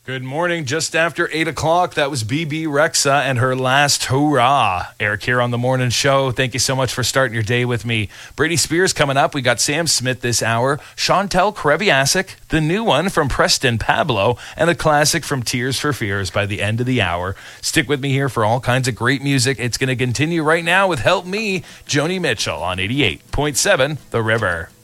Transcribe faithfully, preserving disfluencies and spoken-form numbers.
Good morning. Just after eight o'clock, that was Bebe Rexha and her last hurrah. Eric here on the morning show. Thank you so much for starting your day with me. Britney Spears coming up. We got Sam Smith this hour. Chantel Kreviasik, the new one from Preston Pablo, and a classic from Tears for Fears by the end of the hour. Stick with me here for all kinds of great music. It's going to continue right now with Help Me, Joni Mitchell on eighty-eight point seven The River.